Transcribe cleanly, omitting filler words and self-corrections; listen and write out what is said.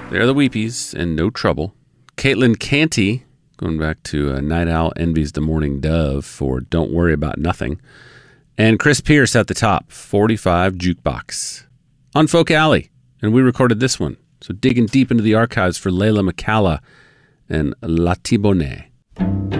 They're the Weepies and No Trouble. Caitlin Canty, going back to Night Owl Envies the Morning Dove for Don't Worry About Nothing. And Chris Pierce at the top, 45 Jukebox. On Folk Alley, and we recorded this one. So digging deep into the archives for Layla McCalla and La Tibonne.